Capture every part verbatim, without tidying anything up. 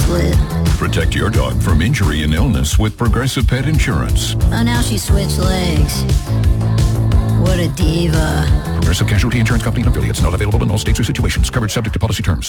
split. Protect your dog from injury and illness with Progressive Pet Insurance. Oh, now she switched legs. What a diva. Progressive Casualty Insurance Company and affiliates. Not available in all states or situations. Coverage subject to policy terms.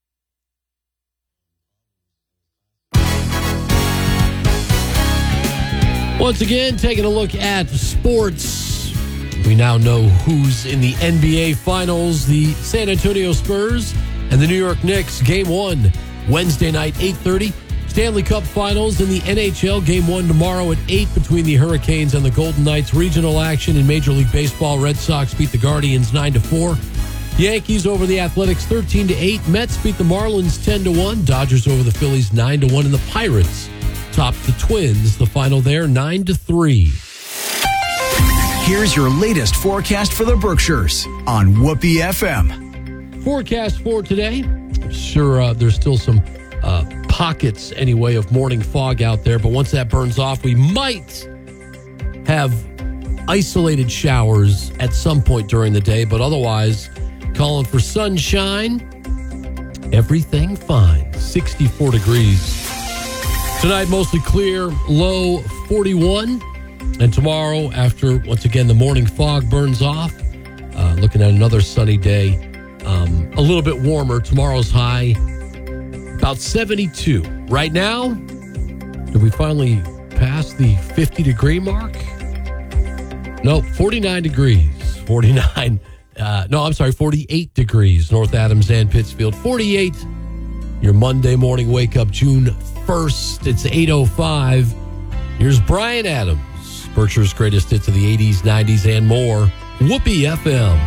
Once again, taking a look at sports. We now know who's in the N B A Finals. The San Antonio Spurs and the New York Knicks. Game one, Wednesday night, eight thirty. Stanley Cup Finals in the N H L. Game one tomorrow at eight between the Hurricanes and the Golden Knights. Regional action in Major League Baseball. Red Sox beat the Guardians nine to four. Yankees over the Athletics thirteen to eight. Mets beat the Marlins ten to one. Dodgers over the Phillies nine to one. And the Pirates topped the Twins. The final there nine to three. Here's your latest forecast for the Berkshires on Whoopee F M. Forecast for today. I'm sure uh, there's still some uh, pockets, anyway, of morning fog out there. But once that burns off, we might have isolated showers at some point during the day. But otherwise, calling for sunshine. Everything fine. sixty-four degrees. Tonight, mostly clear, low forty-one. And tomorrow, after, once again, the morning fog burns off, uh, looking at another sunny day, um, a little bit warmer. Tomorrow's high, about seventy-two. Right now, did we finally pass the fifty-degree mark? Nope, forty-nine degrees. forty-nine, uh, no, I'm sorry, forty-eight degrees, North Adams and Pittsfield. forty-eight, your Monday morning wake-up, June first. It's eight oh five. Here's Bryan Adams, Berkshire's greatest hits of the eighties, nineties, and more. Whoopee F M.